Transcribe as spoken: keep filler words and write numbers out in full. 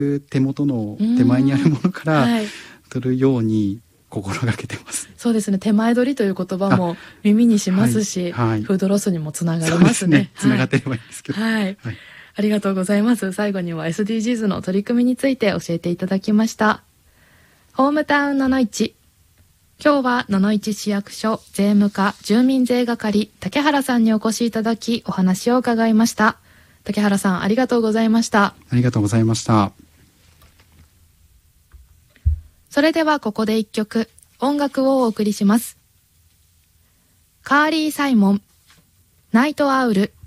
手元の手前にあるものからはい、 取るように心がけてます。 そうですね、手前取りという言葉も耳にしますし、 はいはい、 フードロスにもつながりますね。 つながってればいいんですけど、 はい、はい、ありがとうございます。最後には エスディージーズ の取り組みについて教えていただきました。ホームタウンののいち、今日は野々市市役所税務課住民税係竹原さんにお越しいただきお話を伺いました。竹原さん、ありがとうございました。 ありがとうございました。 それではここで一曲音楽をお送りします。カーリー・サイモン、ナイト・アウル。